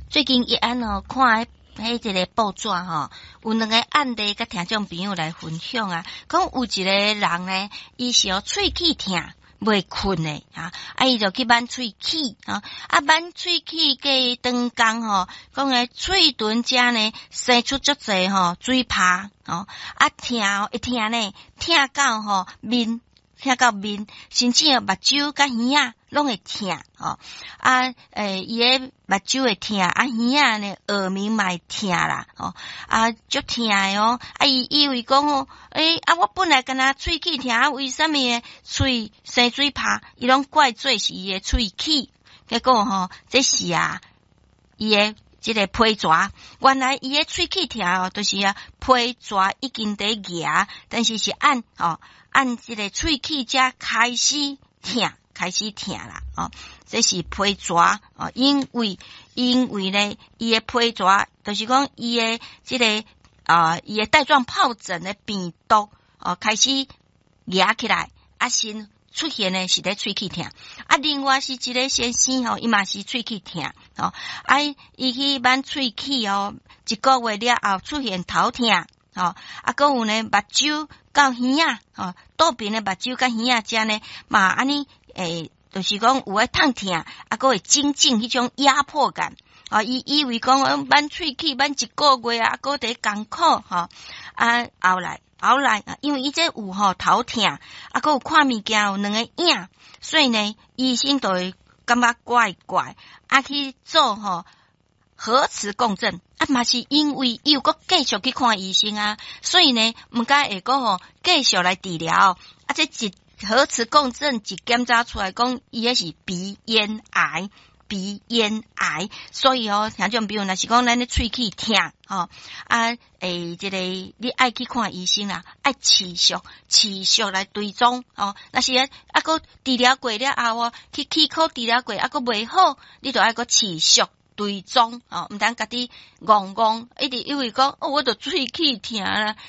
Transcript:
最近一案哦，看迄一个报纸吼，有两个案例，甲听众朋友来分享啊。讲有一个人呢，伊是喙齿痛，袂困的伊就去挽喙齿挽喙齿过长工吼，讲诶喙唇遮呢生出足侪水泡痛一痛呢，痛到面，甚至目睭甲耳仔拢会痛伊诶目睭会痛耳仔呢耳鸣嘛会痛啦足痛诶伊以为讲我本来敢若喙齿痛为什么喙生水泡，伊拢怪罪是伊诶喙齿，结果这是伊诶这个皮蛇，原来伊诶喙齿痛就是皮蛇已经在夹，但是按这个喙齿才开始痛啦这是皮蛇因为呢伊诶皮蛇就是讲伊诶这个伊诶带状疱疹的病毒开始压起来先出现的是咧喙齿痛另外是一个先生伊嘛是喙齿痛伊去挽喙齿一个月了后出现头痛还有呢目睭到耳仔倒边的目睭甲耳仔遮呢嘛安尼就是讲有痛痛还会真正迄种压迫感伊以为讲挽喙齿挽一个月还在艰苦后来因为伊这有头痛还有看物件有两个影，所以呢医生就会感觉怪去做核磁共振嘛是因为伊有继续去看医生所以呢毋该会继续来治疗这一核磁共振一检查出来讲伊迄是鼻咽癌，所以听众朋友若是讲咱的喙齿痛这个你爱去看医生啦，爱持续来追踪若是个治疗过了后去齿科治疗过个未好，你就爱个持续追踪毋通家己戆一直以为讲我著喙齿痛啦